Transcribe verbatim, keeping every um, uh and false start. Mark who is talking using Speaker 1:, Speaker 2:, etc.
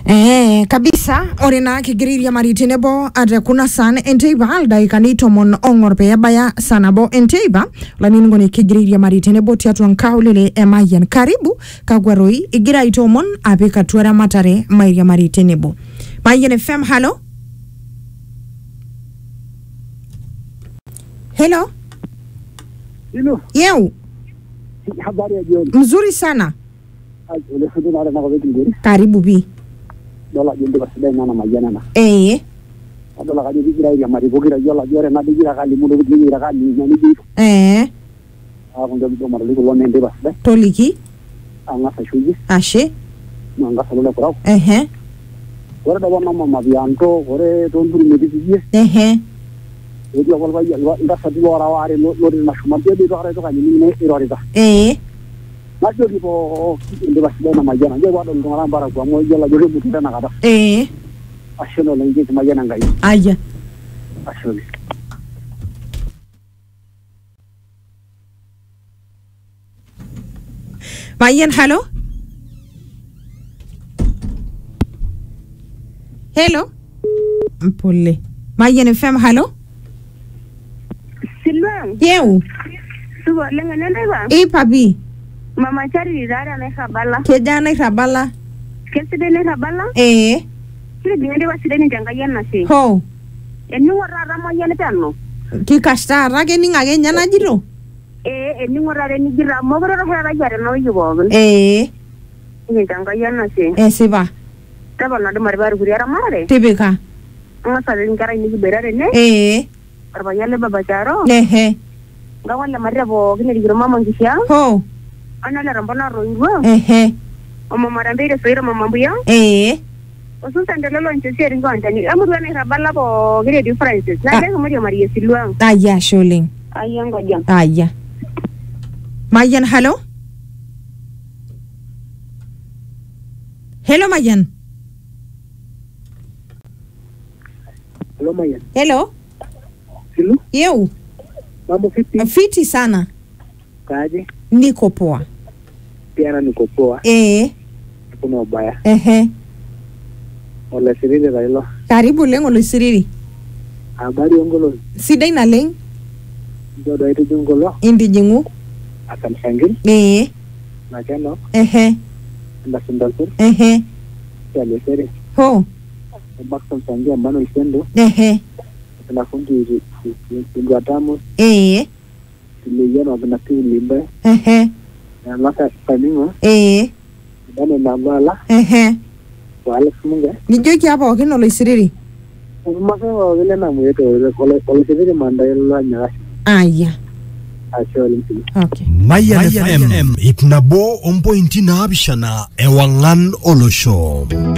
Speaker 1: Eh kabisa orena kigiriria maritenebo ate kuna san enteiba alda ikanito mon ongorpe yabaya sanabo enteiba lanini ngoni kigiriria maritenebo tiatu nkaulele emayan karibu kagwaroi igira itomon apeka tuara matare mairia maritenebo Mayan F M. Hello Hello
Speaker 2: Hello
Speaker 1: Yeu
Speaker 2: habari ya jioni
Speaker 1: mzuri sana
Speaker 2: ule fudu na na kwa ngori
Speaker 1: karibu bi
Speaker 2: dola jende basida na majana na
Speaker 1: eh
Speaker 2: dola kaje bigira ya mari bogira yola jore na bigira kali mudo bigira kali na ni bi
Speaker 1: eh
Speaker 2: ako ndo ndo mara liko lone ndeba basida
Speaker 1: toliki
Speaker 2: anga fa shuji
Speaker 1: ashe
Speaker 2: nanga salola kurao
Speaker 1: eh eh
Speaker 2: ora da wana mama bianto ore tonduri medisi
Speaker 1: eh eh
Speaker 2: odi wal ba nda sadi wara ware lo na shuma bebe do ara to kani ni irori da
Speaker 1: eh
Speaker 2: Majo tipo inde basida na majana je wado ndo ngara bara kwa mo jela jore butu na kada
Speaker 1: eh
Speaker 2: ashono lenje majana ngai
Speaker 1: aya
Speaker 2: ashoni
Speaker 1: Mayan hello Hello Mpole Mayan F M. Hello
Speaker 3: Silwan.
Speaker 1: Yeu
Speaker 3: Suwa lenga nenda ba.
Speaker 1: Eh papi
Speaker 3: Mama chari dara na kabala.
Speaker 1: Kejana rabala
Speaker 3: Kelse de na kabala.
Speaker 1: eh
Speaker 3: Kile dingende wa sideni janga yana si.
Speaker 1: ho
Speaker 3: Enu wara ramo yana tano.
Speaker 1: ki kasta rage ninga ge nyana jiro
Speaker 3: Eh enu wara re ni gira mo bro ro ra jare no yugo.
Speaker 1: eh
Speaker 3: Ni janga yana si.
Speaker 1: eh siba
Speaker 3: Taba na do mari baru guri ara mare.
Speaker 1: tibika
Speaker 3: Nga sa ni gara ni berare ne.
Speaker 1: eh
Speaker 3: Arba yale baba charo.
Speaker 1: eh eh
Speaker 3: Nga wala mari bo gine digiro mama ngisha.
Speaker 1: ho
Speaker 3: Ana la rambona ro yugo.
Speaker 1: eh eh
Speaker 3: Mama marambere soira mama mbuya.
Speaker 1: eh
Speaker 3: Osunta ndelo nche seri ngwanda ni amuru na rabala bo gine differences. Na le mo mari Silwan.
Speaker 1: aya sholing
Speaker 3: Ayango jam.
Speaker 1: aya Mayan hello Hello Mayan
Speaker 2: hello mayan
Speaker 1: Hello
Speaker 2: silu
Speaker 1: Yeu
Speaker 2: mambo fiti
Speaker 1: fiti sana
Speaker 2: kaje
Speaker 1: niko poa
Speaker 2: pia niko poa
Speaker 1: eh
Speaker 2: kuna ubaya
Speaker 1: eh eh
Speaker 2: wala sirile bailo
Speaker 1: karibu lengo lisiriri
Speaker 2: habari ongolo
Speaker 1: sidai na leng
Speaker 2: ndodo ite jungolo
Speaker 1: indi jingu
Speaker 2: akan sangil
Speaker 1: eh
Speaker 2: na keno
Speaker 1: eh eh
Speaker 2: nda sindalpur
Speaker 1: eh eh
Speaker 2: ya lesere
Speaker 1: ho
Speaker 2: bakson sangia mano isendo
Speaker 1: eh eh
Speaker 2: na fundi ndio atamu
Speaker 1: eh
Speaker 2: tuliyana na tulimbe
Speaker 1: eh eh
Speaker 2: na maka paningo
Speaker 1: eh
Speaker 2: dane na bala
Speaker 1: eh eh
Speaker 2: wala kumunga
Speaker 1: nijoki hapa wakino lisiriri
Speaker 2: maka wale na mweto wale wale sivile mandaela nya
Speaker 1: aya
Speaker 2: asholi
Speaker 1: okay
Speaker 4: Mayan F M itnabo on pointi na abishana ewangan olosho.